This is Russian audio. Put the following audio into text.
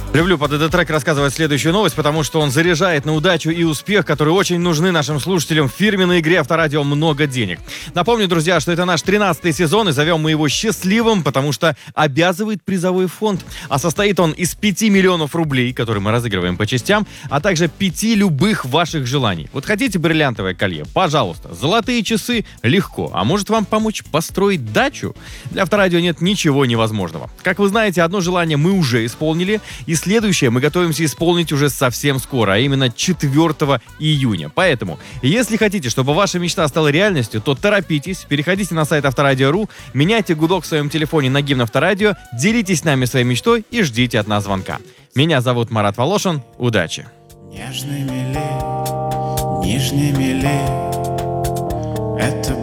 Люблю под этот трек рассказывать следующую новость, потому что он заряжает на удачу и успех, которые очень нужны нашим слушателям в фирменной игре Авторадио «Много денег». Напомню, друзья, что это наш 13-й сезон, и зовем мы его счастливым, потому что обязывает призовой фонд. А состоит он из 5 миллионов рублей, которые мы разыгрываем по частям, а также 5 любых ваших желаний. Вот хотите бриллиантовое колье? Пожалуйста. Золотые часы? Легко. А может вам помочь построить дачу? Для Авторадио нет ничего невозможного. Как вы знаете, одно желание мы уже исполнили, и следующее мы готовимся исполнить уже совсем скоро, а именно 4 июня. Поэтому, если хотите, чтобы ваша мечта стала реальностью, то торопитесь, переходите на сайт Авторадио.ру, меняйте гудок в своем телефоне на гимн Авторадио, делитесь с нами своей мечтой и ждите от нас звонка. Меня зовут Марат Волошин. Удачи! Нежными ли, нижними ли, это